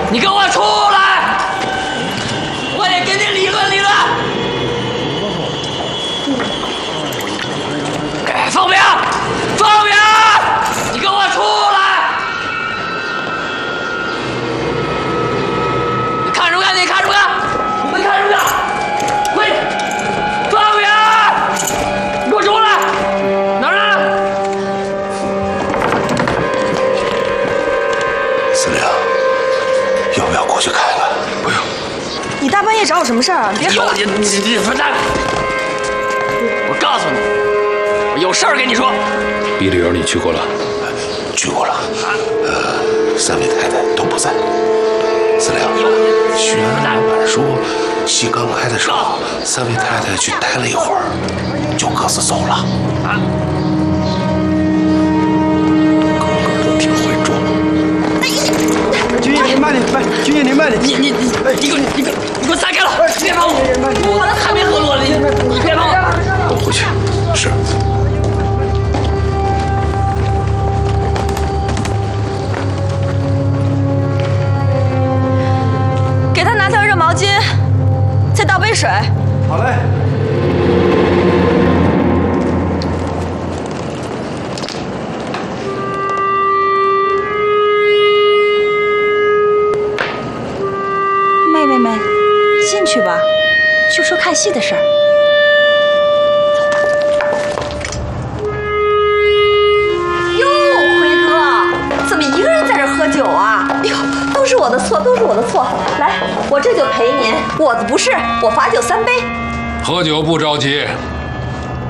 你给我出来！我得跟你理论理论。方明，方明，你给我出来！你看什么看？你看什么看？你们看什么看？喂，方明，你给我出来！哪儿呢？ 司令，要不要过去看看？不用。 你大半夜找我什么事儿啊？别说了。 你混蛋！我告诉你，我有事儿跟你说。 比利园你去过了？去过了。三位太太都不在。司令，徐安老板说，戏刚开的时候，三位太太去待了一会儿，就各自走了。啊？个个都挺会装。 军爷，您慢点，军爷您慢点。 你给我散开了！别碰我！我还没喝落呢，你别碰我！ 我回去。是。 给他拿条热毛巾，再倒杯水。 好嘞。 妹妹，进去吧，就说看戏的事儿。哟，辉哥，怎么一个人在这喝酒啊？哎呦，都是我的错，都是我的错。来，我这就赔您。我的不是，我罚酒3杯。 喝酒不着急，